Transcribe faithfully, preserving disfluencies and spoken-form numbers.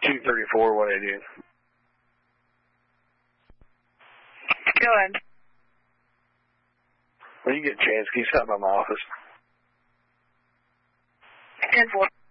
two thirty-four, one eighty. Go ahead. When you get a chance, can you stop by my office? ten four.